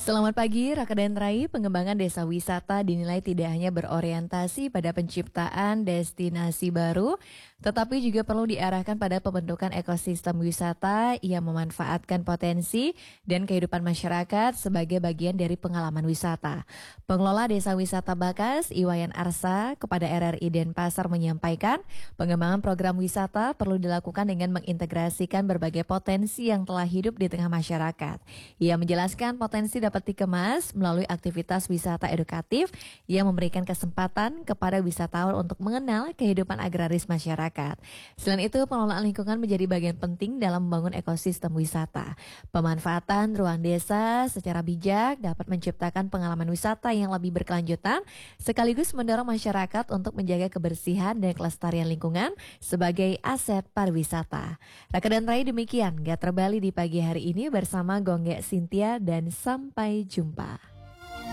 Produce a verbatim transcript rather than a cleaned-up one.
Selamat pagi, Raka dan Rai. Pengembangan desa wisata dinilai tidak hanya berorientasi pada penciptaan destinasi baru, tetapi juga perlu diarahkan pada pembentukan ekosistem wisata yang memanfaatkan potensi dan kehidupan masyarakat sebagai bagian dari pengalaman wisata. Pengelola Desa Wisata Bakas, Iwayan Arsa, kepada R R I Denpasar menyampaikan, pengembangan program wisata perlu dilakukan dengan mengintegrasikan berbagai potensi yang telah hidup di tengah masyarakat. Ia menjelaskan potensi dapat dikemas melalui aktivitas wisata edukatif yang memberikan kesempatan kepada wisatawan untuk mengenal kehidupan agraris masyarakat. Selain itu, pengelolaan lingkungan menjadi bagian penting dalam membangun ekosistem wisata. Pemanfaatan ruang desa secara bijak dapat menciptakan pengalaman wisata yang lebih berkelanjutan, sekaligus mendorong masyarakat untuk menjaga kebersihan dan kelestarian lingkungan sebagai aset pariwisata. Raka dan Rai, demikian Gatra Bali di pagi hari ini bersama Gonggek Cynthia dan sampai jumpa.